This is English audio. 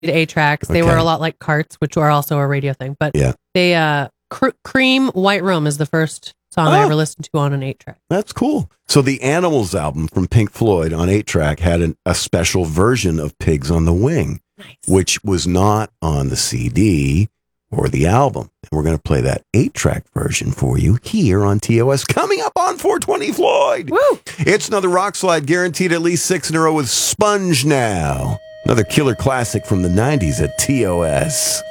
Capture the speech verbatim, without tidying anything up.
eight tracks. They Okay. were a lot like carts, which are also a radio thing. But Yeah. they, uh, cr- Cream White Room is the first song I Oh. ever listened to on an eight track. That's cool. So the Animals album from Pink Floyd on eight track had an, a special version of Pigs on the Wing, Nice. which was not on the C D or the album. And we're going to play that eight track version for you here on T O S. Coming up on four twenty Floyd. Woo! It's another rock slide, guaranteed at least six in a row with Sponge now. Another killer classic from the nineties at T O S.